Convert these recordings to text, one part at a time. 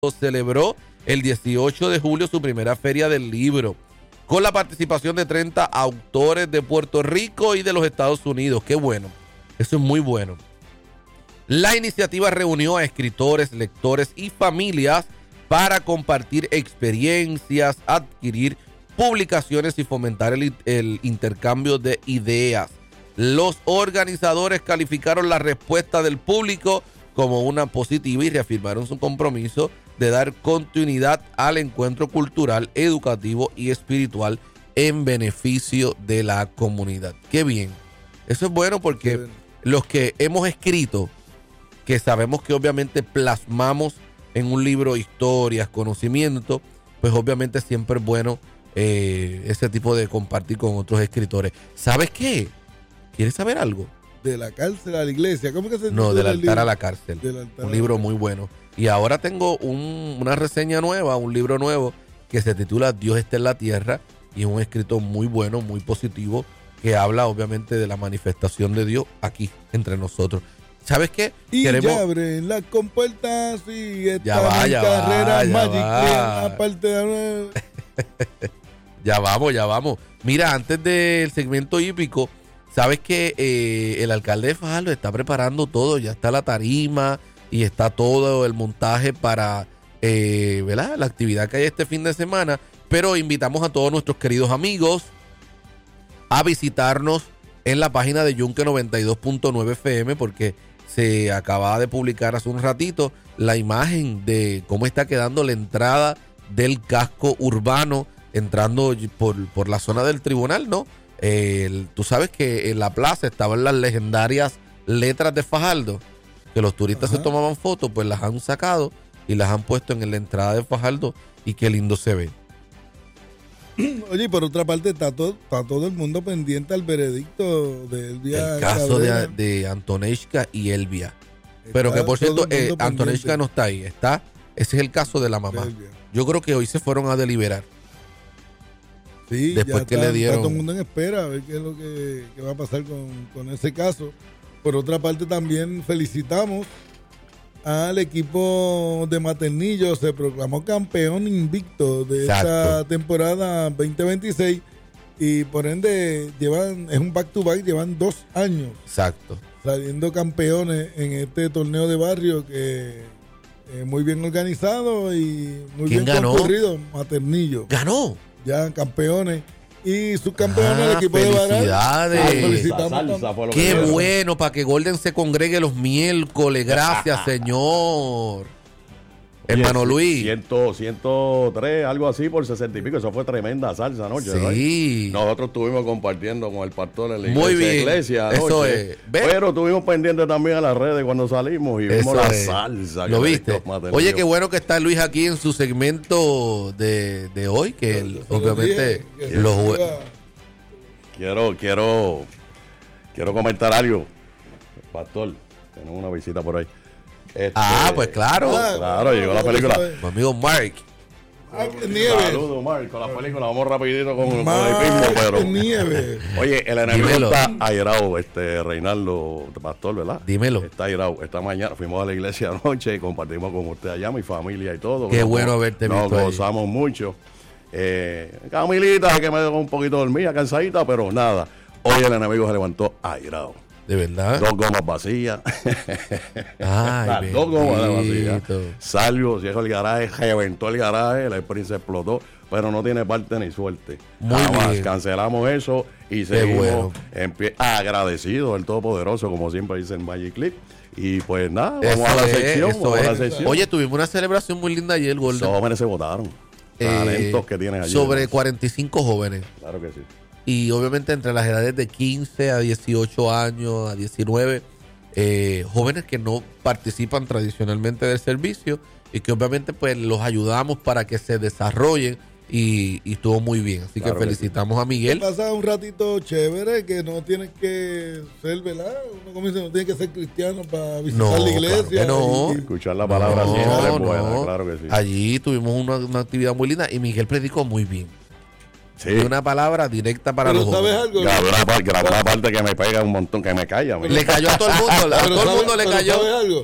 celebró el 18 de julio su primera feria del libro, con la participación de 30 autores de Puerto Rico y de los Estados Unidos. ¡Qué bueno! Eso es muy bueno. La iniciativa reunió a escritores, lectores y familias para compartir experiencias, adquirir publicaciones y fomentar el intercambio de ideas. Los organizadores calificaron la respuesta del público como una positiva y reafirmaron su compromiso de dar continuidad al encuentro cultural, educativo y espiritual en beneficio de la comunidad. ¡Qué bien! Eso es bueno porque los que hemos escrito, que sabemos que obviamente plasmamos en un libro historias, conocimiento, pues obviamente siempre es bueno ese tipo de compartir con otros escritores. ¿Sabes qué? ¿Quieres saber algo? De la cárcel a la iglesia. ¿Cómo que se No, del altar libro? a la cárcel. Un libro muy bueno. Y ahora tengo una reseña nueva, un libro nuevo que se titula Dios está en la tierra y es un escrito muy bueno, muy positivo, que habla obviamente de la manifestación de Dios aquí entre nosotros. ¿Sabes qué? Y ya abren las compuertas y están en carrera Magic aparte de... Ya vamos. Mira, antes del segmento hípico, ¿sabes que el alcalde de Fajardo está preparando todo? Ya está la tarima y está todo el montaje para ¿verdad? La actividad que hay este fin de semana. Pero invitamos a todos nuestros queridos amigos a visitarnos en la página de Yunque 92.9 FM, porque se acaba de publicar hace un ratito la imagen de cómo está quedando la entrada del casco urbano, entrando por la zona del tribunal, ¿no? Tú sabes que en la plaza estaban las legendarias letras de Fajardo, que los turistas se tomaban fotos, pues las han sacado y las han puesto en la entrada de Fajardo y qué lindo se ve. Oye, y por otra parte está todo el mundo pendiente al veredicto de Elvia. El caso de Antoneshka y Elvia. Pero que por cierto, Antoneshka no está ahí, ese es el caso de la mamá. Elvia. Yo creo que hoy se fueron a deliberar. Sí, después que le dieron. Está todo el mundo en espera a ver qué es lo que va a pasar con ese caso. Por otra parte, también felicitamos al equipo de Maternillo. Se proclamó campeón invicto de esta temporada 2026 y por ende es un back to back, llevan 2 años. Exacto. Saliendo campeones en este torneo de barrio que muy bien organizado y muy bien concurrido. Maternillo. ¿Ganó? Ya campeones. Y subcampeones del equipo de Baral. Felicidades. Qué bueno, para que Golden se congregue los miércoles. Gracias, señor. Hermano Luis. 103, algo así por 60 y pico. Eso fue tremenda salsa anoche. Sí. ¿No? Nosotros estuvimos compartiendo con el pastor en la iglesia anoche. Eso es. Pero estuvimos pendientes también a las redes cuando salimos y vimos la salsa. ¿Lo viste? Oye, qué bueno que está Luis aquí en su segmento de hoy, que él, obviamente Quiero comentar algo. Pastor, tenemos una visita por ahí. Pues claro. Claro, llegó la película. Mi amigo Mark. Saludos, Mark, con la película. Vamos rapidito con el hipismo, pero... Oye, el enemigo está airado, Reinaldo Pastor, ¿verdad? Dímelo. Está airado. Esta mañana fuimos a la iglesia anoche y compartimos con usted allá, mi familia y todo. Qué bueno haberte visto. Nos gozamos mucho. Camilita, que me dejó un poquito dormida, cansadita, pero nada. Hoy el enemigo se levantó airado. ¿De verdad? 2 gomas vacías. Ay, 2 gomas vacías. Salió, cierro el garaje, reventó el garaje, el sprint se explotó, pero no tiene parte ni suerte. Jamás cancelamos eso y seguimos agradecidos del Todopoderoso, como siempre dice en Magic Clip. Y pues nada, vamos a la sección. Oye, tuvimos una celebración muy linda ayer, Golden. Los jóvenes se votaron. Talentos que tienes allí. Sobre 45 jóvenes. Claro que sí. Y obviamente entre las edades de 15 a 18 años, a 19, jóvenes que no participan tradicionalmente del servicio y que obviamente pues los ayudamos para que se desarrollen y estuvo muy bien. Así que felicitamos a Miguel. Pasa un ratito chévere que no tienes que ser, ¿verdad? Uno como dice, no tiene que ser cristiano para visitar la iglesia. Claro y escuchar la palabra siempre es buena, claro que sí. Allí tuvimos una actividad muy linda y Miguel predicó muy bien. Sí. Una palabra directa para los jóvenes. ¿Sabes algo? Grabó una parte que me pega un montón, que me calla. Le cayó a todo el mundo, a todo el mundo le cayó. ¿Sabes algo?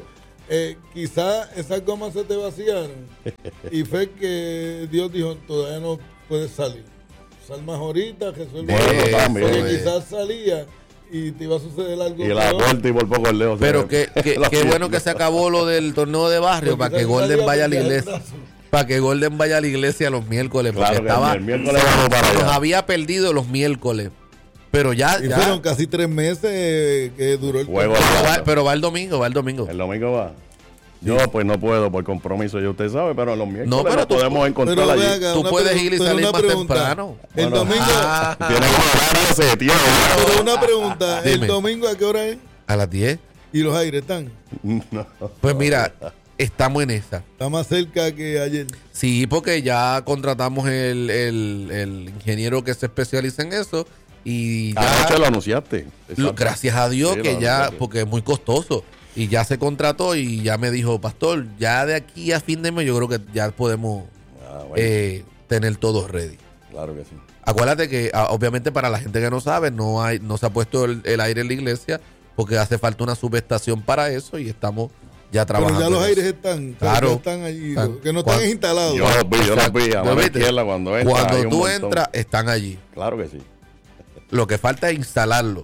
quizás esas gomas se te vaciaron y fue que Dios dijo, todavía no puedes salir. Sal más ahorita, resuelve. Porque quizás salía y te iba a suceder algo. Y la corte y por poco el leo. Pero qué bueno que se acabó lo del torneo de barrio para que Golden vaya a la iglesia. Para que Golden vaya a la iglesia los miércoles. Porque claro, el miércoles vamos para allá. Nos había perdido los miércoles. Pero ya. Fueron casi 3 meses que duró el juego. Pero va el domingo, El domingo va. Yo pues no puedo por compromiso, ya usted sabe, pero los miércoles pero podemos encontrar allí. Tú puedes ir y salir más temprano. El domingo. Tiene que ese tiempo. Pero una pregunta, Dime. ¿el domingo a qué hora es? A las 10. ¿Y los aires están? No. Pues mira, estamos en esa. Está más cerca que ayer. Sí, porque ya contratamos el ingeniero que se especializa en eso. Y ya. Anoche lo anunciaste. Gracias a Dios Sí, que ya, porque es muy costoso. Y ya se contrató y ya me dijo, pastor, ya de aquí a fin de mes yo creo que ya podemos tener todo ready. Claro que sí. Acuérdate que obviamente para la gente que no sabe, no se ha puesto el aire en la iglesia porque hace falta una subestación para eso y estamos ya trabajando. Pero ya los aires están, claro, están allí, que no están instalados. Yo los vi a mano izquierda cuando tú entras, están allí. Claro que sí. Lo que falta es instalarlos.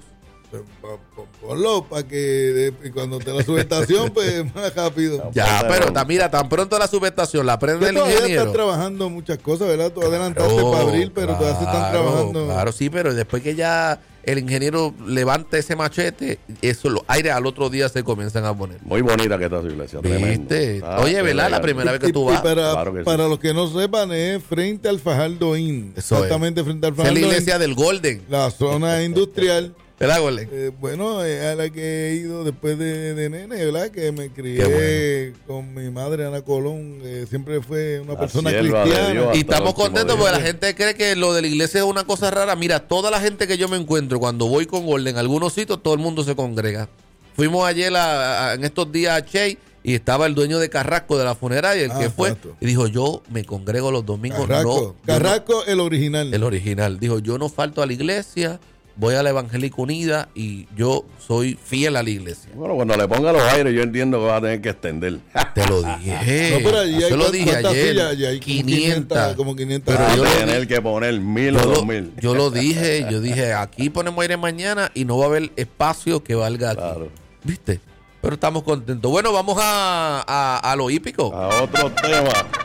Ponlo para que cuando te la subestación, pues más rápido. Ya, pero mira, tan pronto la subestación la prende el ingeniero. Todavía están trabajando muchas cosas, ¿verdad? Tú adelantaste para abril, pero todavía se están trabajando. Claro, sí, pero después que ya el ingeniero levanta ese machete, eso los aires al otro día se comienzan a poner. Muy bonita que está su iglesia. ¿Viste? Oye, ¿verdad? La primera vez que tú vas. Para los que no sepan, es frente al Fajardo Inn. Exactamente frente al Fajardo Inn. Es la iglesia del Golden. La zona industrial. ¿Verdad, Golden? Bueno, a la que he ido después de nene, ¿verdad? Que me crié con mi madre, Ana Colón. Siempre fue una persona cristiana. Y estamos contentos porque la gente cree que lo de la iglesia es una cosa rara. Mira, toda la gente que yo me encuentro cuando voy con Golden, en algunos sitios, todo el mundo se congrega. Fuimos ayer en estos días a Che y estaba el dueño de Carrasco de la funeraria, el que fue, exacto. Y dijo, yo me congrego los domingos. Carrasco, el original. El original. Dijo, yo no falto a la iglesia, voy a la Evangélica Unida y yo soy fiel a la iglesia. Bueno, cuando le ponga los aires, yo entiendo que va a tener que extender. Te lo dije. No, pero allí yo lo dije ayer. Hay 500. Como 500. Pero yo tener que poner 1000 o 2000. Yo lo dije. Yo dije, aquí ponemos aire mañana y no va a haber espacio que valga aquí. Claro. ¿Viste? Pero estamos contentos. Bueno, vamos a lo hípico. A otro tema.